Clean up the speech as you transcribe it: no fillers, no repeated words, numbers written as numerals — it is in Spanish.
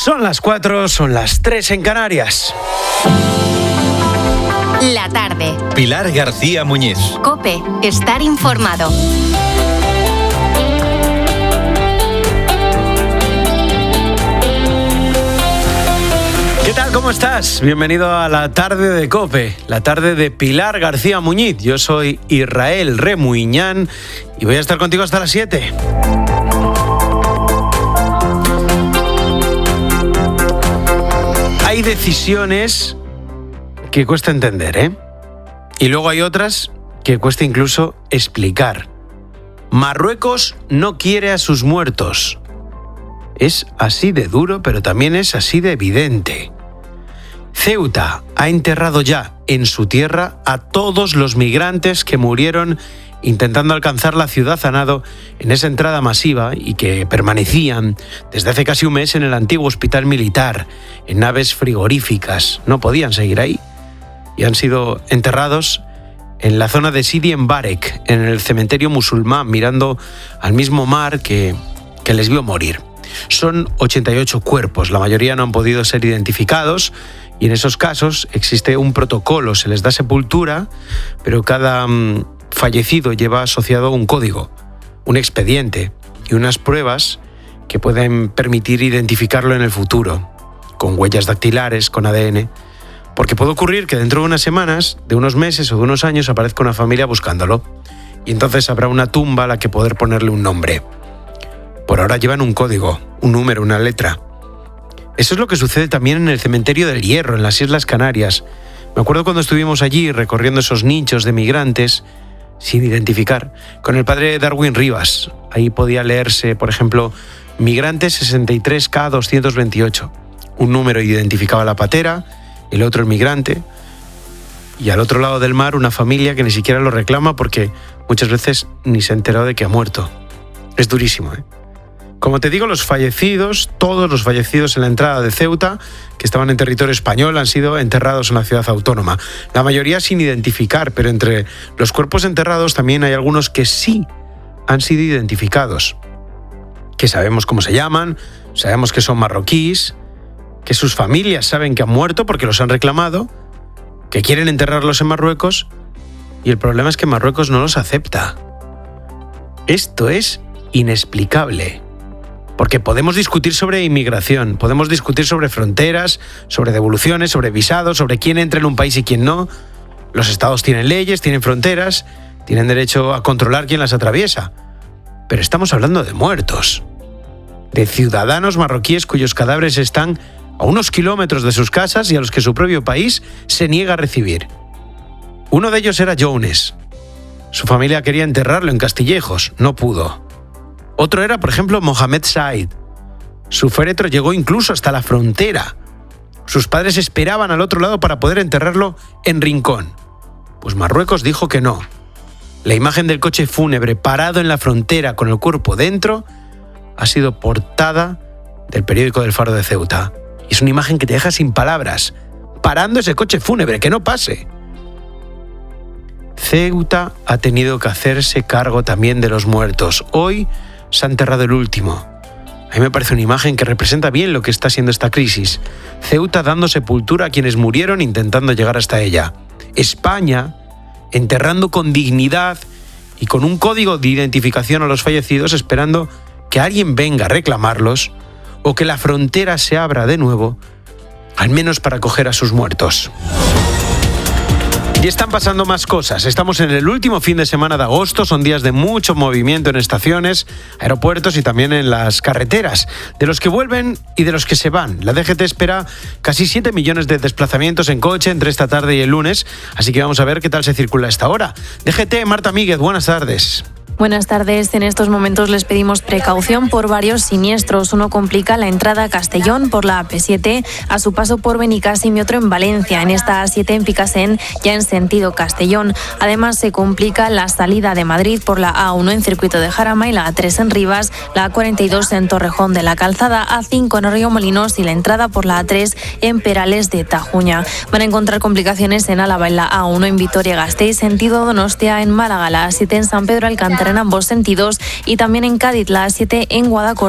Son las 4, son las 3 en Canarias. La tarde. Pilar García Muñiz. COPE. Estar informado. ¿Qué tal? ¿Cómo estás? Bienvenido a la tarde de COPE, la tarde de Pilar García Muñiz. Yo soy Israel Remuiñán y voy a estar contigo hasta las 7. Hay decisiones que cuesta entender, ¿eh? Y luego hay otras que cuesta incluso explicar. Marruecos no quiere a sus muertos. Es así de duro, pero también es así de evidente. Ceuta ha enterrado ya en su tierra a todos los migrantes que murieron intentando alcanzar la ciudad a nado en esa entrada masiva y que permanecían desde hace casi un mes en el antiguo hospital militar, en naves frigoríficas. No podían seguir ahí y han sido enterrados en la zona de Sidi Mbarek, en el cementerio musulmán, mirando al mismo mar que les vio morir. Son 88 cuerpos, la mayoría no han podido ser identificados y en esos casos existe un protocolo, se les da sepultura, pero cada fallecido lleva asociado un código, un expediente y unas pruebas que pueden permitir identificarlo en el futuro, con huellas dactilares, con ADN, porque puede ocurrir que dentro de unas semanas, de unos meses o de unos años aparezca una familia buscándolo y entonces habrá una tumba a la que poder ponerle un nombre. Por ahora llevan un código, un número, una letra. Eso es lo que sucede también en el cementerio del Hierro, en las Islas Canarias. Me acuerdo cuando estuvimos allí recorriendo esos nichos de migrantes sin identificar, con el padre Darwin Rivas. Ahí podía leerse, por ejemplo, migrante 63K228. Un número identificaba la patera, el otro el migrante, y al otro lado del mar una familia que ni siquiera lo reclama porque muchas veces ni se ha enterado de que ha muerto. Es durísimo, ¿eh? Como te digo, los fallecidos, todos los fallecidos en la entrada de Ceuta, que estaban en territorio español, han sido enterrados en la ciudad autónoma. La mayoría sin identificar, pero entre los cuerpos enterrados también hay algunos que sí han sido identificados. Que sabemos cómo se llaman, sabemos que son marroquíes, que sus familias saben que han muerto porque los han reclamado, que quieren enterrarlos en Marruecos, y el problema es que Marruecos no los acepta. Esto es inexplicable. Porque podemos discutir sobre inmigración, podemos discutir sobre fronteras, sobre devoluciones, sobre visados, sobre quién entra en un país y quién no. Los estados tienen leyes, tienen fronteras, tienen derecho a controlar quién las atraviesa. Pero estamos hablando de muertos, de ciudadanos marroquíes cuyos cadáveres están a unos kilómetros de sus casas y a los que su propio país se niega a recibir. Uno de ellos era Younes. Su familia quería enterrarlo en Castillejos, no pudo. Otro era, por ejemplo, Mohamed Said. Su féretro llegó incluso hasta la frontera. Sus padres esperaban al otro lado para poder enterrarlo en Rincón. Pues Marruecos dijo que no. La imagen del coche fúnebre parado en la frontera con el cuerpo dentro ha sido portada del periódico del Faro de Ceuta. Y es una imagen que te deja sin palabras. Parando ese coche fúnebre, que no pase. Ceuta ha tenido que hacerse cargo también de los muertos. Hoy se ha enterrado el último. A mí me parece una imagen que representa bien lo que está siendo esta crisis. Ceuta dando sepultura a quienes murieron intentando llegar hasta ella. España enterrando con dignidad y con un código de identificación a los fallecidos, esperando que alguien venga a reclamarlos o que la frontera se abra de nuevo, al menos para acoger a sus muertos. Y están pasando más cosas. Estamos en el último fin de semana de agosto, son días de mucho movimiento en estaciones, aeropuertos y también en las carreteras, de los que vuelven y de los que se van. La DGT espera casi 7 millones de desplazamientos en coche entre esta tarde y el lunes, así que vamos a ver qué tal se circula a esta hora. DGT, Marta Míguez, buenas tardes. Buenas tardes. En estos momentos les pedimos precaución por varios siniestros. Uno complica la entrada a Castellón por la AP7 a su paso por Benicàssim y otro en Valencia, en esta A7 en Picassent, ya en sentido Castellón. Además, se complica la salida de Madrid por la A1 en Circuito de Jarama y la A3 en Rivas, la A42 en Torrejón de la Calzada, A5 en Riomolinos y la entrada por la A3 en Perales de Tajuña. Van a encontrar complicaciones en Álava en la A1 en Vitoria-Gasteiz, sentido Donostia, en Málaga la A7 en San Pedro Alcántara en ambos sentidos y también en Cádiz la A7 en Guadalajara